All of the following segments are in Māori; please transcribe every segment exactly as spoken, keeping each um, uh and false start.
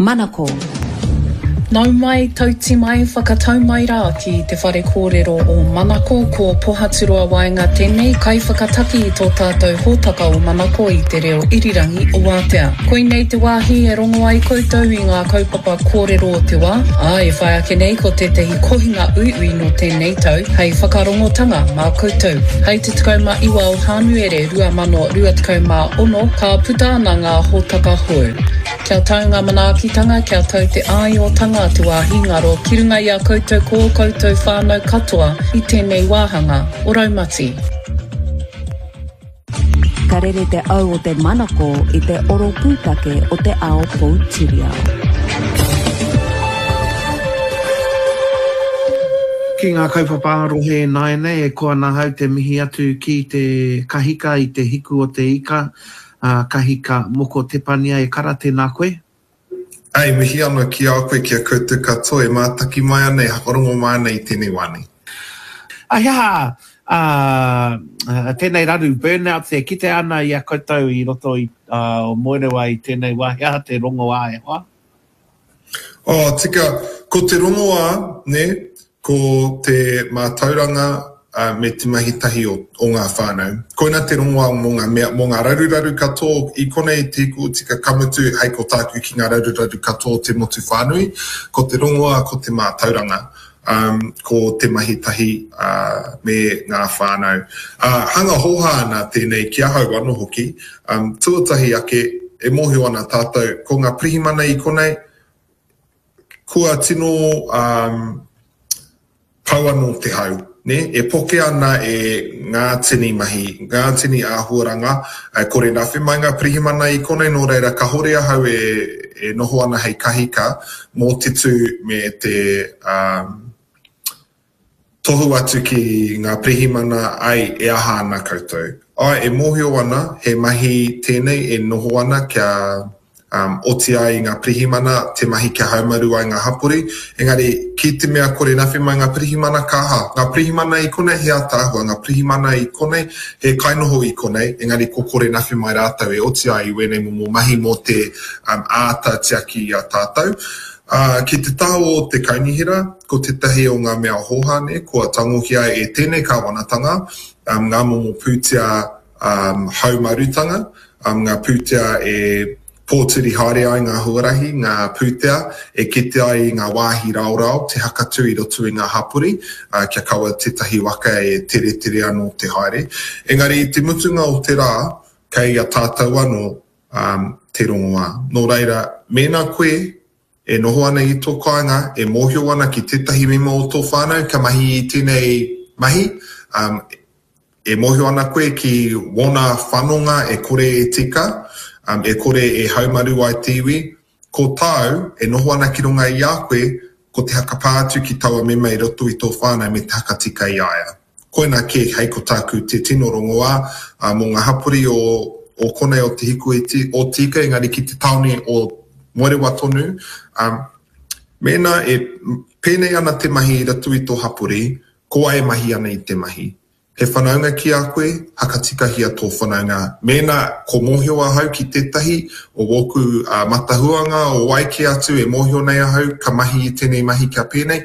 Manako. Nau mai, tauti mai, whakatau mai rā ki te whare kōrero o Manako ko Pohaturua Waenga tēnei kai whakataki i tō tātou hōtaka o Manako i te reo irirangi o Wātea. Koinei te wāhi e rongo ai koutou i ngā kaupapa kōrero o te wā. A, e whai ake nei ko te tehi kohinga uiui no tēnei tau, hei whakarongotanga mā koutou. Hei te tukau mā iwa o Hānuere rua mano rua tukau mā ono, ka puta ana ngā hōtaka hou. Kia tau ngā manaakitanga, kia tau te āiotanga te wāhi ngaro, ki runga i a koutou ko koutou whānau katoa i tēnei wāhanga o Raumati. Ka rere te au o te Manako i te oro pūtake o te ao Poutirau. Ki ngā kaupapa rohe naene e koa nā hau te mihi atu ki te kahika i te hiku o te ika. Uh, kahika moko te pania e karate nā koe? Ai, mihi ana ki a koe kia koutou katoa e mātaki mai ana e hakarongo mai ana i tēnei wāne. Aiha, uh, uh, tēnei raru burnout te kite ana i a koutou i roto i uh, o moerewa i tēnei wā, ia te rongo wā e wā? Oh, tika, ko te rongo wā, ne, ko te mātauranga Uh, me te mahitahi o, o ngā whānau. Koina te rongoa mō ngā, mea, mō ngā raruraru katoa i konei te ku tika kamutu hei ko tāku ki ngā raruraru katoa te motu whānui, ko te rongoa, ko te mātauranga, um, ko te mahitahi uh, me ngā whānau. Uh, hanga hoha ana tēnei ki ahau wano hoki, um, tuatahi ake e mohio ana tātou, ko ngā prihimana i konei, kua tino um, pau anō te hau. Ne, e poke ana e ngā tini mahi, ngā tini āhuaranga, e kore nawhi mai ngā prihimana i konei, nō reira ka hore ahau e, e noho ana hei kahika mō te tū me te um, tohu atu ki ngā prihimana ai e aha ana koutou. Ai, e mohio ana, he mahi tēnei e noho ana kia Um, oti ai ngā prihimana, te mahi kia haumaru ai ngā hapuri. Engari, ki te mea kore nawhi mai ngā prihimana kaha. Ngā prihimana i konei he atāhua, ngā prihimana i konei he kainoho i konei. Engari, ko kore nawhi mai rātau e oti ai wene mo mahi mo te um, āta tiaki i a tātou. Uh, ki te taho o te kainihira, ko te tahi o ngā mea hohane, ko a tangohia e tēnei kāwanatanga, um, ngā momo pūtea um, haumarutanga, um, ngā pūtea e pōturi haere ai ngā huarahi, ngā pūtea, e kete ai ngā wāhi raurau, te hakatu i roto i ngā hapuri, uh, kia kaua tetahi waka e tere tere anō te haere. Engari, te mutunga o te rā, kei a tātou anō um, te rongoa. Nō reira, mēnā koe, e noho ana i tō kāinga, e mohio ana ki tetahi mema o tō whānau, ka mahi i tēnei mahi, um, e mohio ana koe ki wona whanonga e kore e tika, Um, e kore e haumaru ai tiwi, ko tau, e noho ana ki runga i a koe, ko te hakapātu ki taua mema i roto i tō whānau me te hakatika i aia. Koina ke hei ko tāku te tino rongoa, uh, mō ngā hapuri o, o konei o te hiku e ti, o tika, engari ki te taone o moerewa tonu. Um, mēnā e pēnei ana te mahi i roto i tō hapuri, ko ai mahi ana i te mahi. He whanaunga ki a koe, hakatika hia tō whanaunga. Mēnā, ko mohio ahau ki tētahi, o woku uh, matahuanga, o waike atu, e mohio nei ahau, ka mahi i tēnei mahi kia pēnei,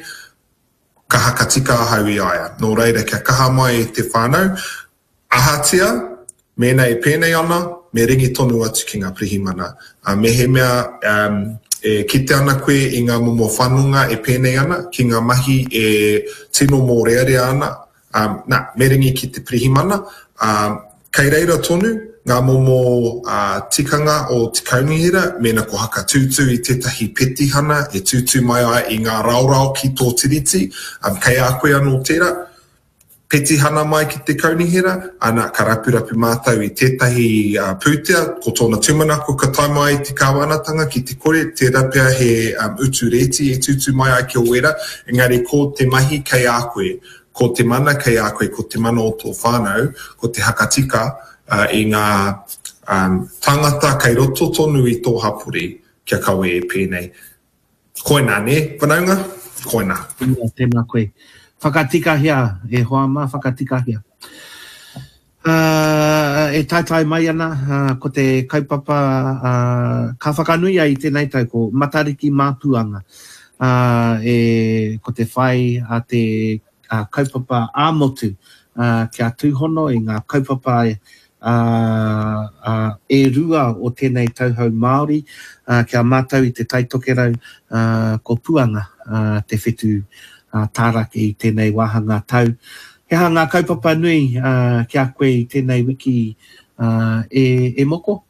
ka hakatika ahau i aia. Nō reira, kia kaha mai e te whānau, ahatia, mēnā e pēnei ana, me ringi tonu atu ki ngā prihimana. Uh, me he mea, um, e kite ana koe i ngā momo whanunga e pēnei ana, ki ngā mahi e tino mō rearea ana, Um, nā, me ringi ki te prihimana, um, kei reira tonu, ngā momo uh, tikanga o te kaunihira, mena ko haka tūtū i tētahi petihana, e tūtū mai ai i ngā raurau ki tō tiriti, um, kei a koe anō tērā, petihana mai ki te kaunihira, ana ka rapurapu mātau i tētahi uh, pūtea, ko tōna tumanako ka tai mai te kāwanatanga ki te kore, tērā pia he um, utu reti e tūtū mai ai ki o wera, engari ko te mahi kei a koe, ko te mana kei a koe, ko te mana o tō whānau, ko te hakatika uh, i ngā um, tangata kei roto tonu i tō hapuri, kia kawe e pēnei. Koina, ne? Whanaunga? Koina. Tēnā koe. Whakatika hia, e hoa mā whakatika hia. Uh, e taitai mai ana, uh, ko te kaupapa, uh, ka whakanui ai tēnei tau ko matariki māpuanga. Uh, e, ko te whai a te uh, kaupapa āmotu, uh, kia tūhono i ngā kaupapa uh, uh, e rua o tēnei tauhau Māori, uh, kia mātau i te taitokerau uh, ko puanga uh, te whetu uh, tārake i tēnei wāhanga tau. He ha ngā kaupapa nui uh, kia koe i tēnei wiki uh, e, e moko?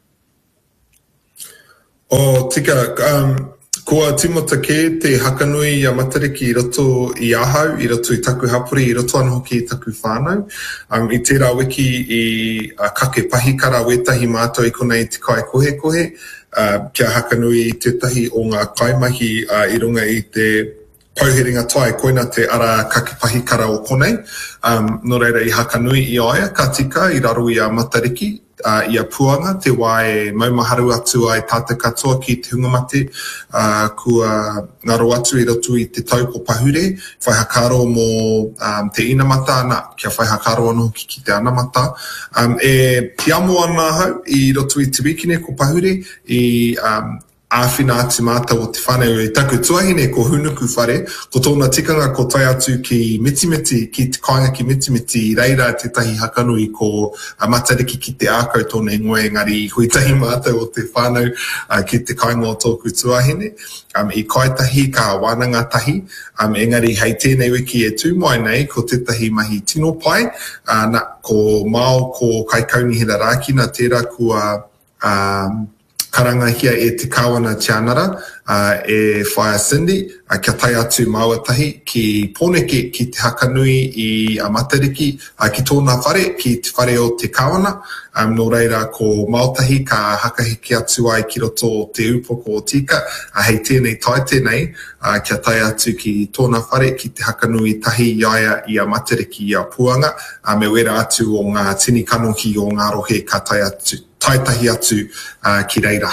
O, tika, um, kua timota ke te hakanui a matariki i roto i ahau, i roto i taku hapuri, i roto anu hoki i taku whānau. Um, I tērā wiki i uh, kake pahikara wetahi mātou i konei te kai kohe kohe, uh, kia hakanui i tētahi o ngā kaimahi uh, i runga i te pauheringa tai koina te ara kakipahi kara o konei. Um, no reira i hakanui i aia, ka tika i raro i a matariki, uh, i a puanga, te wae maumaharu atu ai tāte katoa ki te hungamate, uh, kua ngaro atu i rotu i te tau ko pahure, whai hakaro mō um, te inamata ana, kia whai hakaro anu ki, ki te anamata. Um, e hiamo ana hau i rotu i te wikine ko pahure, i um, āwhina atu mātou o te whanau e taku tuahine ko hunuku whare, ko tōna tikanga ko tai atu ki mitimiti, ki te kāinga ki mitimiti, i reira tētahi hakanui ko uh, matariki ki te ākau tōna ingoe, engari huitahi mātou o te whanau uh, ki te kāinga o tōku tuahine. Um, I kaitahi ka wānanga tahi, um, engari hei tēnei wiki e tūmai nei ko tētahi mahi tino pai, uh, na, ko Mao ko Kaikaunihira Rākina tērā kua um, karangahia e te kawana tianara, uh, e whaia Cindy, uh, kia tai atu mauatahi ki Pōneke ki te hakanui i a matariki, uh, ki tōna whare, ki te whare o te kawana. Um, no reira ko mautahi ka hakahiki atu ai ki roto o te upoko o tika, uh, hei tēnei tai tēnei, uh, kia tai atu ki tōna whare, ki te hakanui tahi iaia i a matariki i a puanga, uh, me wera atu o ngā tini kanohi o ngā rohe ka tai atu. Taitahi atu uh, ki reira.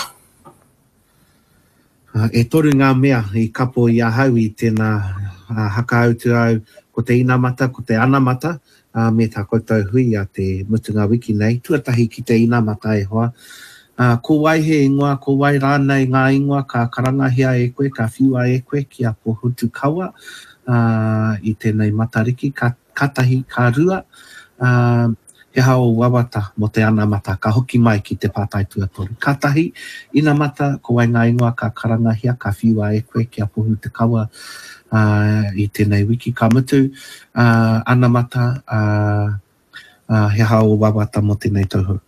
Uh, e toru ngā mea i kapo i ahau i tēnā uh, hakaautu au ko te inamata, ko te anamata, uh, me tā koutou hui a te mutunga wiki nei, tuatahi ki te inamata e hoa. Uh, ko wai he ingoa, ko wai rānei ngā ingoa, ka karangahia e koe, ka whiua e koe ki a pohutu kaua uh, i tēnei matariki, ka, katahi, ka rua, uh, he hao wawata mo te anamata, ka hoki mai ki te pātai tuatoru. Ka tahi, inamata, ko wai ngā ingoa, ka karangahia, ka whiua e koe, kia pohu te kaua uh, i tēnei wiki. Ka mutu, uh, anamata, uh, uh, he hao wawata mo tēnei tauhou.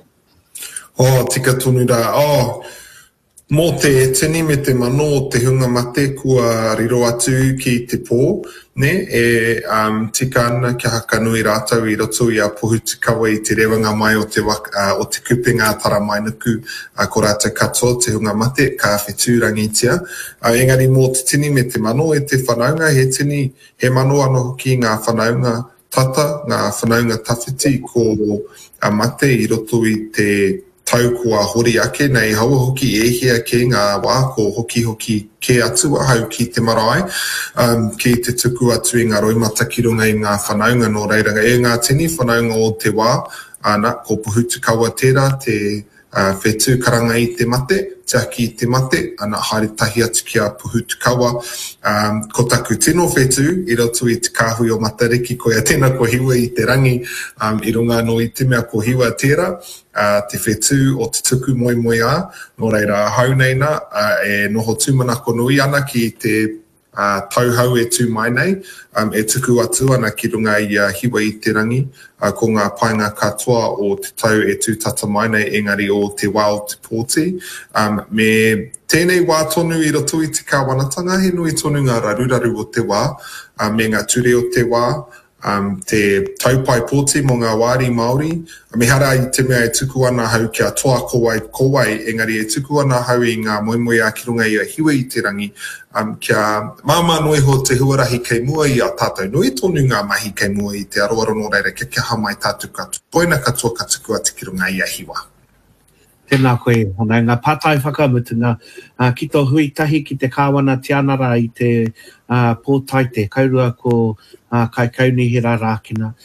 Oh, tika tonu rā. Oh, mō te tini me te mano o te hunga mate kua riro atu ki te pō, ne, e um, tika ana kia hakanui rātau i roto i a pohutu kawa i te rewanga mai o te, wak, uh, o te kupenga tara mai nuku uh, ko rātau katoa te hunga mate, ka whetūrangitia. Uh, engari mō te tini me te mano e te whanaunga, he tini, he mano ano ki ngā whanaunga tata, ngā whanaunga tawhiti ko uh, mate i roto i te tau kua hori ake nei haua hoki e hea ke ngā wā ko hoki hoki ke atua hau ki te marae, um, ki te tuku atu i ngā roimata ki runga i ngā whanaunga no reiranga. E ngā tini whanaunga o te wā, ana, ko pohutu kaua tērā, te uh, whetū karanga i te mate, te aki i te mate, ana haere tahi atu ki a pohutu kaua. Um, ko taku tino whetū, i roto i te kāhui o matariki, ko ia tēnā ko hiwa i te rangi, um, i runga no i te mea ko hiwa tērā, uh, te whetū o te tuku moi moi a, no reira hauneina, uh, e noho tūmanako nui ana ki te Uh, tauhau e tū mai nei, um, e tuku atu ana ki runga i uh, hiwa i te rangi, uh, ko ngā painga katoa o te tau e tū tata mai nei, engari o te wā o te pōti. Um, me tēnei wā tonu i roto i te kāwanatanga, he nui tonu ngā raruraru o te wā, uh, me ngā ture o te wā, um, te taupai pōti mo ngā wāri Māori, me hara i te mea e tuku ana hau kia toa kowai kowai, engari e tuku ana hau i ngā moemoe a ki runga i a hiwa i te rangi, um, kia māma noi ho te huarahi kei mua i a tātou nui tonu ngā mahi kei mua i te aroaro no reira kia kia hamai tātou katu. Poina katoa ka tuku ati ki runga i a hiwa. Tēnā koe, hana, ngā pātai whakamutunga, uh, ki tō hui tahi ki te kāwana tianara i te uh, pōtaite, kaurua ko uh, Kaikaunihira Rākina.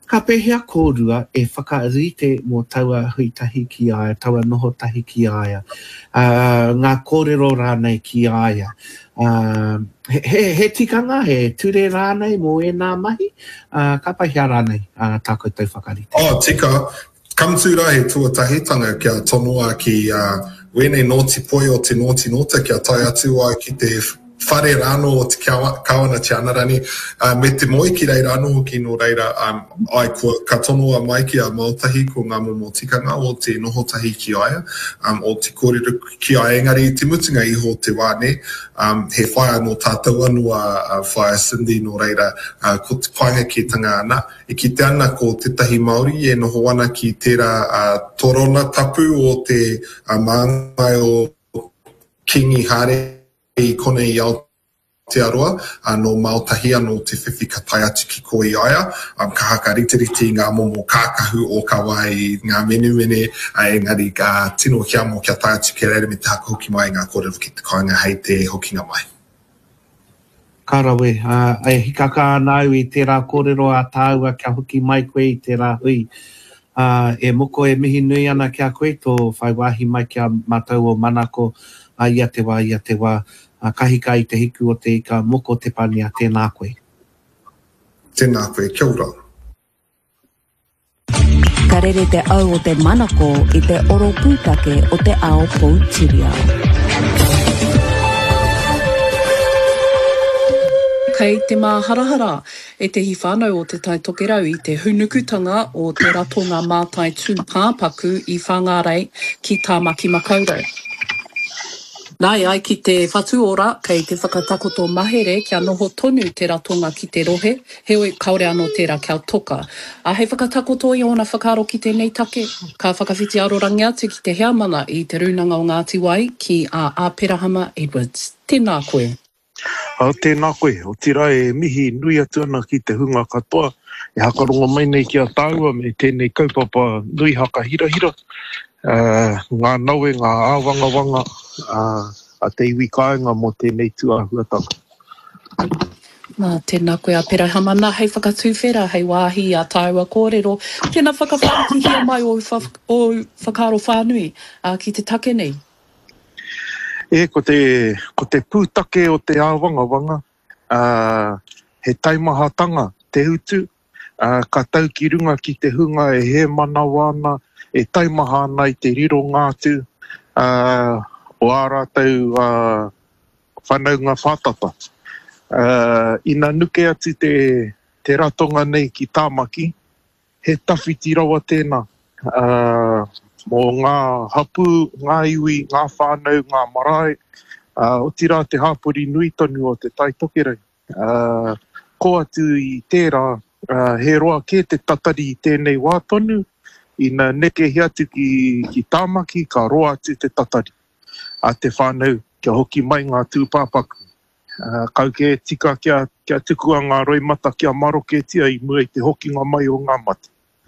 Ka pehea kōrua e whakaarite mō taua hui tahi ki aia, taua noho tahi ki aia. Uh, ngā kōrero rānei ki aia. Uh, he, he, he tikanga, he ture rānei mō e nā mahi, uh, ka pehea rānei uh, tā koutou whakarite. Oh, tika. Kamtura he tuatahitanga kia tonoa ki uh, wene nōti poi o te nōti nota kia tai atu ai ki te whare rāno o te kawana te anarani. Uh, me te moi ki reira anō ki no reira um, ai kua ka tonoa mai ki a Māotahi ko ngā momo tikanga o te noho tahi ki aia, um, o te kōrero ki aia. Engari te mutunga iho te wāne, um, he whaia no tātou anua uh, whaia Cindy no reira uh, ko te painga ki tanga ana. E ki te ana ko te tahi Māori e noho ana ki tērā uh, torona tapu o te uh, māngai o Kingi Hare i kone i Aotearoa, uh, no Māotahi anō te whiwhi ka tai atu ki ko i aia, um, ka haka riteriti ngā momo kākahu o ka wai, ngā menemene, uh, engari ka tino kia mo kia tai atu ki reira me te haka hoki mai ngā kōrero ki te kāinga hei te hokinga mai. Karawe, uh, e hikaka anau i tērā kōrero a tāua kia hoki mai koe i tērā hui. Uh, e moko e mihi nui ana kia koe tō whai wāhi mai kia mātou o manako a ia te wā, ia te wā. Uh, kahika i te hiku o te ika moko te pani a tēnā koe. Tēnā koe, kia ora. Ka rere te au o te manako i te oro pūtake o te ao Pouchiria. Kei te māharahara e te hi whānau o te tai tokerau i te hunukutanga o te ratonga mātai tūpāpaku i whangārei ki Tāmaki Makaurau. Nai ai ki te whatu ora, kei te whakatakoto mahere kia noho tonu te ratonga ki te rohe, heoi kaore anō tērā kia toka. A hei whakatakoto i ona whakaro ki te neitake, ka whakawhiti arorangi atu ki te heamana i te runanga o Ngāti Wai ki a Āperahama Edwards. Tēnā koe. A tēnā koe, o tira e mihi nui atu ana ki te hunga katoa, e hakaronga mai nei ki a tāua me tēnei kaupapa nui haka hira hira. Uh, ngā naue, ngā āwangawanga, uh, a te iwi kāinga mo tēnei tuahuatanga. Nā, tēnā koe a Perahama, nā hei whakatūwhera, hei wāhi a tāua kōrero. Tēnā whakawhakihia mai o, o whakaro whānui uh, ki te take nei. E, ko te, ko te pūtake o te āwangawanga, uh, he taimahatanga, te utu, uh, ka tau ki runga ki te hunga e he manawana, e taimaha ana i te riro ngātu, uh, o ā rātou uh, whanaunga whātata. Uh, ina nuke atu te, te ratonga nei ki Tāmaki, he tawhiti rawa tēnā. Uh, mō ngā hapu, ngā iwi, ngā whānau, ngā marae, uh, o tira te hāpuri nui tonu o te tai tokerau. Uh, ko atu i tērā, uh, he roa ke te tatari i tēnei wā tonu, ina neke hi atu ki, ki Tāmaki, ka roa atu te tatari. A te whānau, kia hoki mai ngā tūpāpaku. Uh, kau ke tika kia, kia tukua ngā roimata kia maroketia i mua i te hokinga mai o ngā mata.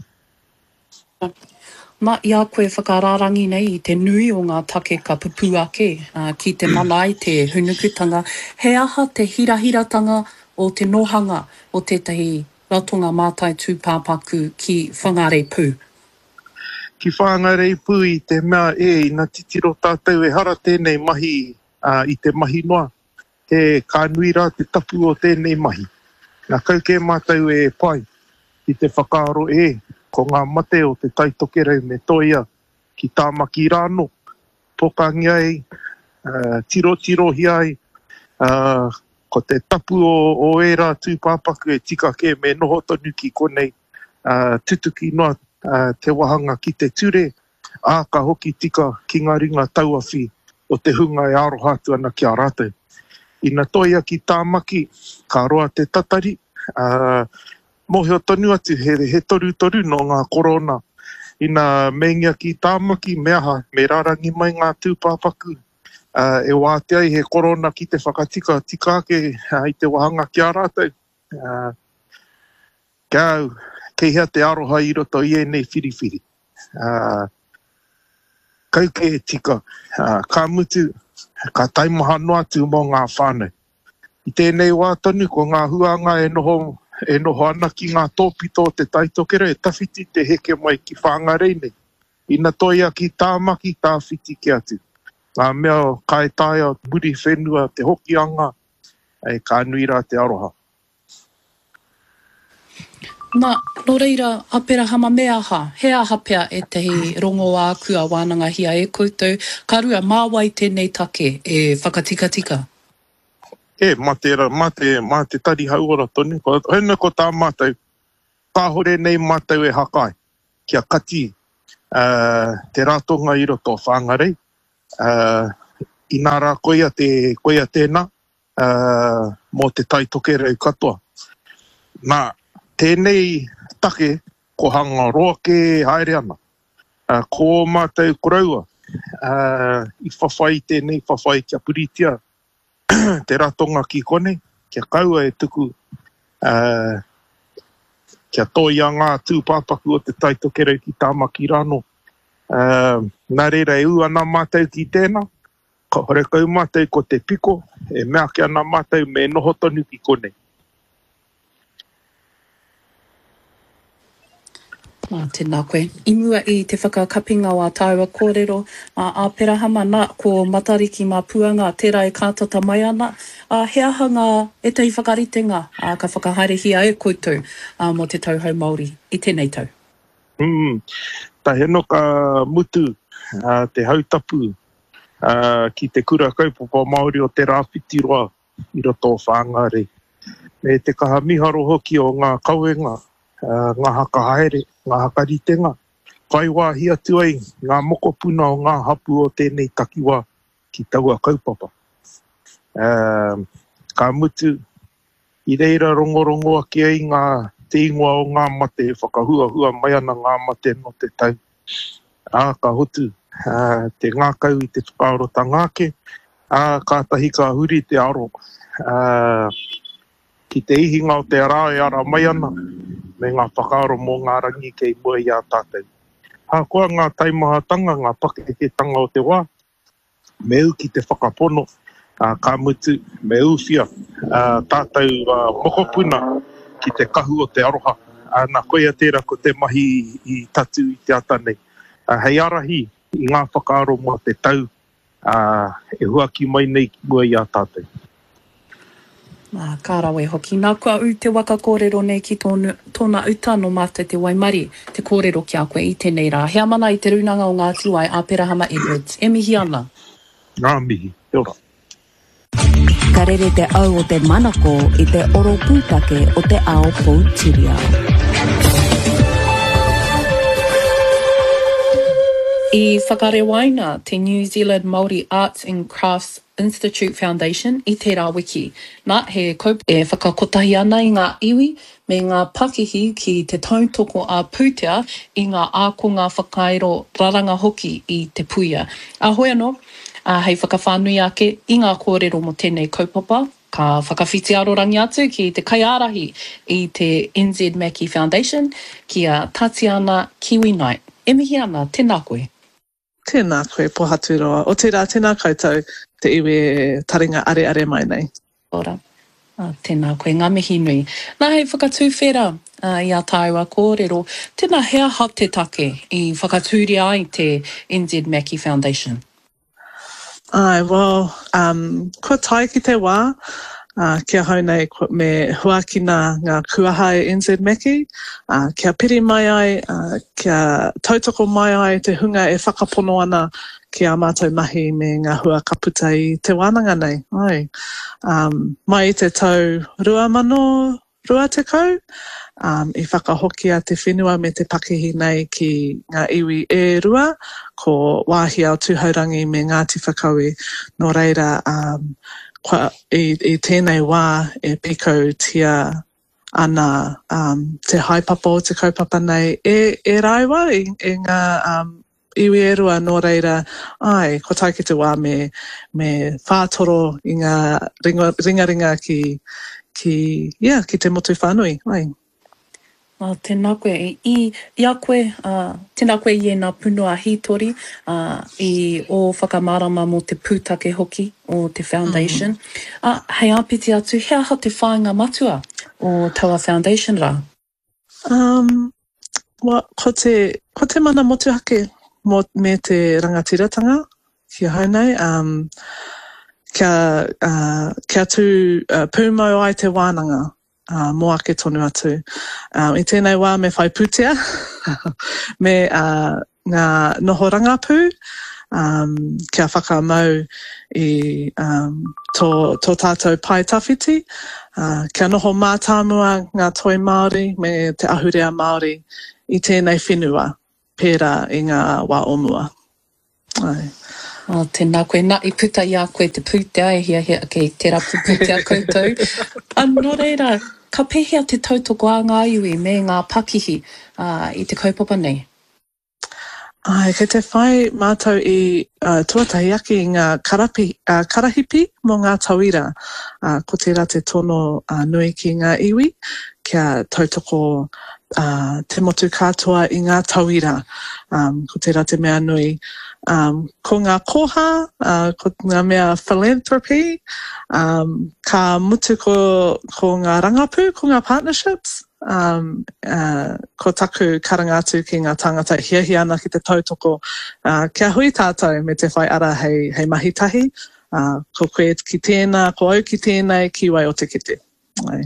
Nā, ia koe whakararangi nei i te nui o ngā take ka pupu ake uh, ki te manai, te hunukutanga. He aha te hirahiratanga o te nohanga o tētahi ratonga mātai tūpāpaku ki Whangarei Pū. Ki Whangarei Pū i te mea e, ina titiro tātou e hara tēnei mahi uh, i te mahi noa. He ka nui rā te tapu o tēnei mahi. Nā kau ke mātou e pai i te whakaaro e, ko ngā mate o te tai tokerau me toia ki Tāmaki rāno, pokangi ai, uh, tiro tiro hi ai, uh, ko te tapu o, o e rā tūpāpaku e tika ke me noho tonu ki konei uh, tutuki noa uh, te wahanga ki te ture, ā ka hoki tika ki ngā ringa tauawhi o te hunga e arohatu ana ki a rātou. Ina toia ki Tāmaki, ka roa te tatari, uh, mohio tonu atu he, he toru toru no ngā korona. Ina mengia ki Tāmaki, meaha, me rarangi mai ngā tūpāpaku. Uh, e wāte ai he korona ki te whakatika, tika ake uh, i te wahanga ki a rātou. Uh, Kau, kei hea te aroha i roto i e nei whiriwhiri. Uh, kau ke tika, uh, ka mutu, ka taimaha noa atu mō ngā whānau. I tēnei wā tonu, ko ngā huanga e noho e noho ana ki ngā tōpito te taitokera e tawhiti te heke mai ki whangarei nei. Ina toia ki tāmaki tāwhiti ki atu. Ngā mea kai taia muri whenua te hokianga e ka nui rā te aroha. Nā, no reira, apera hama mea ha, hea hapea e tehi rongo a kua wānanga hia e koutou, ka rua māwai tēnei take e whakatika-tika. E, mā te, mā te, mā te tari hauora tonu, ko, hene ko tā mātou, ka hore nei mātou e hakai, kia kati uh, te rātonga i roto whangarei, uh, i nā rā koia, te, koia tēnā, uh, mō te taitokere i katoa. Nā, tēnei take, ko hanga roa ke haere ana. Uh, ko mātou koraua, uh, i whawhai tēnei whawhai kia puritia, te ratonga ki kone, kia kaua e tuku, uh, kia toia ngā tūpāpaku o te taitokere ki tāmaki rano. Uh, nā reira e ua nā mātou ki tēnā, ka hore kau mātou ko te piko, e mea kia nā mātou me noho tonu ki kone. Nā, tēnā koe. I mua i te whakakapinga o a tāua kōrero, a āpera hama nā, ko matariki mā puanga, tērā e kātata mai ana, a he aha ngā e tei whakaritenga, a ka whakahaere hia e koutou, a mo te tauhou Māori, i tēnei tau. Mm, ta heno ka mutu, uh, te hautapu, uh, ki te kura kaupapa Māori o te rāwhitiroa, i roto o whāngare. Me te kaha miharo hoki o ngā kauenga, Uh, ngā haka haere, ngā haka ritenga. Kai wā hia tuai, ngā moko puna o ngā hapu o tēnei takiwā ki taua kaupapa. Uh, ka mutu, i reira rongorongo ake ai ngā te ingoa o ngā mate, whakahua hua mai ana ngā mate no te tau. A ka hotu, uh, te ngā kau i te tukaro ta ngāke, a ka tahi ka huri te aro. Uh, ki te ihinga o te rā e ara mai ana, me ngā whakaaro mō ngā rangi kei mua i a tātou. Hā koa ngā taimahatanga, ngā pakeketanga o te wā, me u ki te whakapono, uh, ka mutu, me u whia, uh, tātou uh, mokopuna ki te kahu o te aroha. Uh, nā koia tērā ko te mahi i, i tatu i te atanei. Uh, hei arahi i ngā whakaaro mō te tau, uh, e huaki mai nei ki mua i a tātou. Nā, kā rawe hoki. Nā kua u te waka kōrero nei ki tōnu, tōna uta no mātou te waimari, te kōrero ki a koe i tēnei rā. Hea mana i te runanga o ngā tiwai a Perahama Edwards. E mihi ana? Ngā mihi, te ora. Ka rere te au o te manako i te oro pūtake o te ao Poutireo. I whakarewaina te New Zealand Māori Arts and Crafts Institute Foundation i te rā wiki. Nā, he kaup e whakakotahi ana i ngā iwi me ngā pakihi ki te tautoko a Pūtea i ngā ākonga whakairo raranga hoki i te puia. A hoi anō, a hei whakawhānui ake i ngā kōrero mo tēnei kaupapa, ka whakawhiti arorangi atu ki te kaiarahi i te N Z Mackie Foundation ki a Tatiana Kiwi Knight. E mihi ana, tēnā koe. Tēnā koe pohaturoa. O tērā, tēnā koutou te iwi taringa are are mai nei. Ora. Ah, tēnā koe, ngā mihi nui. Nā hei whakatūwhera uh, i a tāua kōrero, tēnā hea hap te take i whakatūri ai te N Z Mackie Foundation. Ai, well, um, kua tai ki te wā, uh, kia hau nei me huakina ngā kuaha e N Z Mackie, uh, kia piri mai ai, uh, kia tautoko mai ai te hunga e whakapono ana ki a mātou mahi me ngā hua kaputa i te wānanga nei. Ai. Um, mai i te tau rua mano, rua te kau, um, i whakahokia te whenua me te pakihi nei ki ngā iwi e rua, ko wāhi au tūhaurangi me Ngāti Whakaue. No reira, um, Kwa, i, i tēnei wā e piko tia ana um, te haipapa o te kaupapa nei e, e raiwa i, i ngā um, iwi e rua no reira ai, ko tai ki te wā me, me whātoro i ngā ringa, ringa ringa ki, ki, yeah, ki te motu whānui. Ai. Uh, tēnā koe, i, i a koe, uh, tēnā koe i e nā punua hitori, uh, i o whakamārama mo te pūtake hoki o te foundation. Mm. Uh, hei āpiti atu, hea ha te whāinga matua o Taua Foundation rā? Um, wa, ko, te, ko te mana motuhake mo, me te rangatiratanga kia haunei. Um, kia, uh, kia tū uh, pūmau ai te wānanga. Uh, mo ake tonu atu. Um, I tēnei wā me whai pūtea, me uh, ngā noho rangapū, um, kia whakamau i um, tō, tō tātou pai tawhiti, uh, kia noho mātāmua ngā toi Māori me te ahurea Māori i tēnei whenua, pērā i ngā wā omua. Ai. Oh, tēnā koe, nā i puta i a koe te pūtea, e hia hia kei te rapu pūtea koutou. Anō reira, ka pehea te tautoko a ngā iwi me ngā pakihi uh, i te kaupapa nei? Ai, kei te whai mātou i uh, tuatahi ake i ngā karapi, uh, karahipi mō ngā tauira. Uh, ko tērā te tono uh, nui ki ngā iwi, kia tautoko uh, te motu katoa i ngā tauira. Um, ko tērā te mea nui. Um, ko ngā koha, uh, ko ngā mea philanthropy, um, ka mutu ko, ko ngā rangapu, ko ngā partnerships, um, uh, ko taku karangatu ki ngā tangata hiahi ana ki te tautoko. Uh, kia hui tātou me te whai ara hei, hei mahitahi, uh, ko koe ki tēnā, ko au ki tēnei, ki wai o te kite. Ai.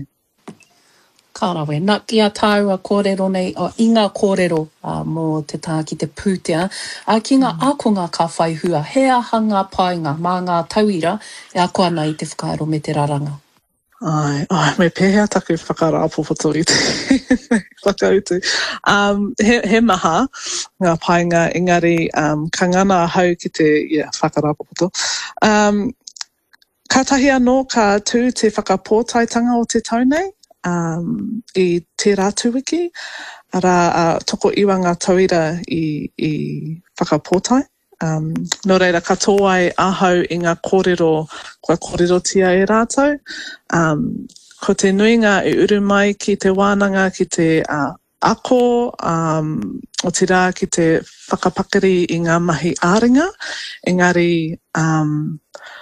Ka rawe, nā kia tāua kōrero nei, o i ngā kōrero uh, mō te tā ki te pūtea, a ki ngā mm. akonga ka whai hua, he aha ngā painga mā ngā tauira, e ako ana i te whakaaro me te raranga. Ai, ai, me pēhea taku whakarāpopoto i te whakautu. Um, he, he maha ngā painga, engari um, ka ngana hau ki te yeah, whakarāpopoto. Um, ka tahi anō ka tū te whakapōtaitanga o te taunei, Um, i te rātu wiki, ara uh, toko iwa ngā tauira i, i whakapōtai. Um, nō reira katoa ai ahau i ngā kōrero, kua kōrero tia e rātou. Um, ko te nuinga i uru mai ki te wānanga, ki te uh, ako, um, o te rā ki te whakapakari i ngā mahi āringa, engari um,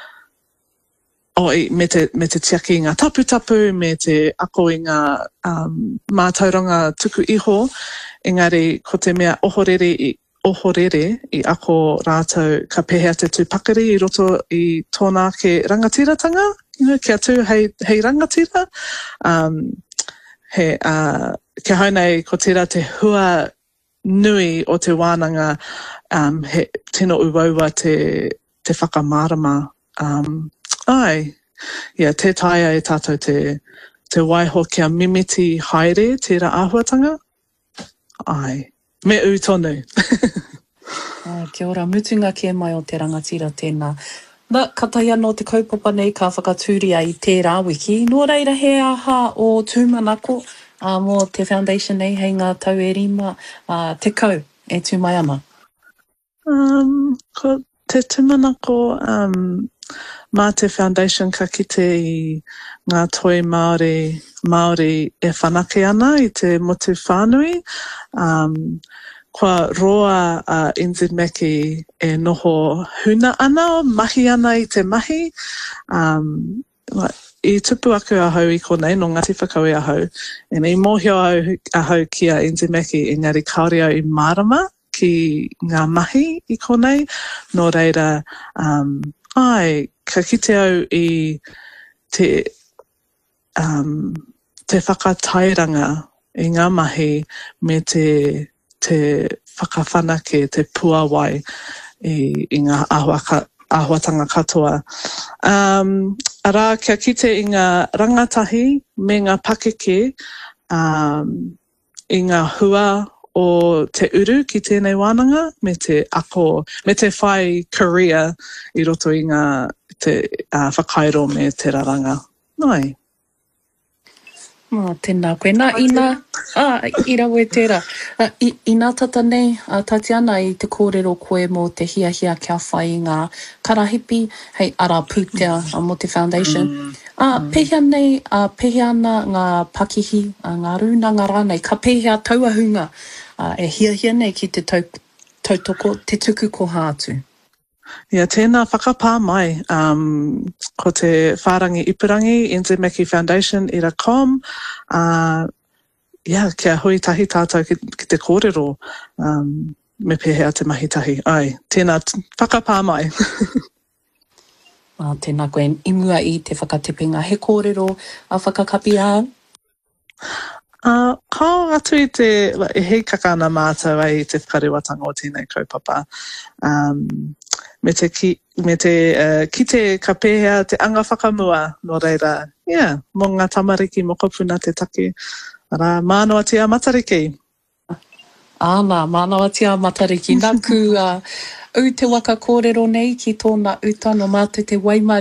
O, i, me, te, me te tiaki i ngā tapu-tapu, me te ako i ngā um, mātauranga tuku iho, engari ko te mea ohorere i, ohorere i ako rātou ka pehea te tūpakari i roto i tōnā ke rangatiratanga, you know, kia tū hei, hei rangatira. Um, he, uh, kia haunei ko tērā te hua nui o te wānanga, um, he tino uaua te, te whakamārama. Um, Ai, ia, te taia e tātou te, te waiho kia mimiti haere, tērā āhuatanga. Ai, me u tonu. uh, kia ora, mutunga ke mai o te rangatira tēnā. Nā, ka tai anō te kaupapa nei ka whakatūria i tērā wiki. Nō reira he aha o tūmanako uh, mō te foundation nei, hei ngā tau e rima, uh, te kau e tū mai ana. Um, ko te tūmanako... Um, Mā te foundation ka kite i ngā toi Māori, Māori e whanake ana i te motu whānui. Um, kua roa uh, N Z Meki e noho huna ana, mahi ana i te mahi. Um, I tupu aku ahau i konei, no Ngāti Whakau e ahau. E nei mōhio ahau, ahau ki a N Z Meki, engari kaore au i marama ki ngā mahi i konei. Nō reira, um, ai, ka kite au i te, um, te whakatairanga i ngā mahi me te, te whakawhanake, te puawai i, i ngā ahua, ahuatanga katoa. Um, ara, kia kite i ngā rangatahi me ngā pakeke um, i ngā hua o te uru ki tēnei wānanga, me te ako, me te whai Korea i roto i ngā te uh, whakairo me te raranga. Nai. Oh, tēnā koe. Nā, ina, ah, i rawe tērā. Uh, i, I nā tata nei, uh, tati ana i te kōrero koe mō te hia hia kia whai ngā karahipi, hei ara pūtea uh, mō te foundation. Uh, mm. Pehea nei, uh, pehea ana ngā pakihi, uh, ngā rūnanga rānei, ka pehea tauahunga uh, e hia hia nei ki te tau, tautoko, te tuku ko hātu. Ia, tēnā whakapā mai. Um, ko te whārangi ipurangi, N Z Mackie Foundation i ra com. Uh, ia, kia hui tahi tātou ki, ki te kōrero. Um, me pēhea te mahi tahi. Ai, tēnā whakapā mai. Uh, tēnā koe imua i te whakatepinga. He kōrero a whakakapi a? Uh, ko atu i te, e hei kakana mātou ai i te whakarewatanga o tēnei kaupapa. Um, me te, ki, me te uh, kite ka pēhea te anga whakamua no reira. Ia, yeah, mō ngā tamariki moko puna te take. Ara, mānoa tia matariki. Āna, mānoa tia matariki. Nā ku uh, au te waka kōrero nei ki tōna utano mā te te waimari.